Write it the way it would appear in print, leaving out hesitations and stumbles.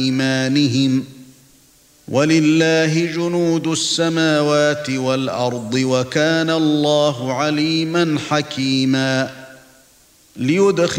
إيمانهم ولله جنود السماوات والأرض وكان الله عليما حكيما ليدخل